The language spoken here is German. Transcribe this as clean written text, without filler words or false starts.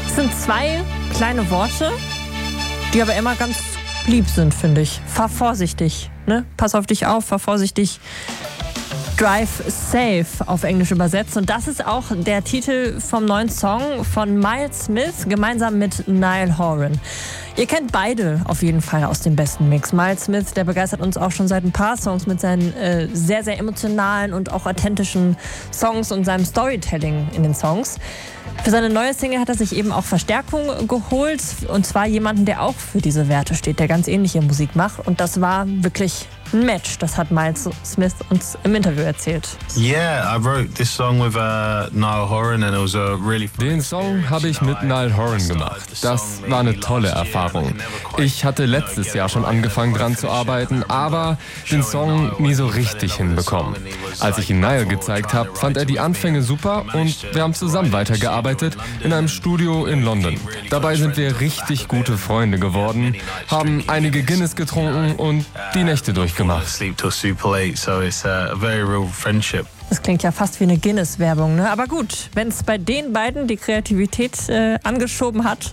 Es sind zwei kleine Worte, die aber immer ganz lieb sind, finde ich. Fahr vorsichtig, ne? Pass auf dich auf, fahr vorsichtig. Drive Safe auf Englisch übersetzt. Und das ist auch der Titel vom neuen Song von Miles Smith gemeinsam mit Niall Horan. Ihr kennt beide auf jeden Fall aus dem besten Mix. Miles Smith, der begeistert uns auch schon seit ein paar Songs mit seinen sehr, sehr emotionalen und auch authentischen Songs und seinem Storytelling in den Songs. Für seine neue Single hat er sich eben auch Verstärkung geholt. Und zwar jemanden, der auch für diese Werte steht, der ganz ähnliche Musik macht. Und das war wirklich ein Match. Das hat Miles Smith uns im Interview erzählt. Yeah, I wrote this song with Niall Horan and it was a really fun. Den Song habe ich mit Niall Horan gemacht. Das war eine tolle Erfahrung. Ich hatte letztes Jahr schon angefangen dran zu arbeiten, aber den Song nie so richtig hinbekommen. Als ich ihn Niall gezeigt habe, fand er die Anfänge super und wir haben zusammen weitergearbeitet in einem Studio in London. Dabei sind wir richtig gute Freunde geworden, haben einige Guinness getrunken und die Nächte durchgemacht. Sleep till super late, so it's a very real friendship. Das klingt ja fast wie eine Guinness-Werbung, ne? Aber gut, wenn es bei den beiden die Kreativität angeschoben hat,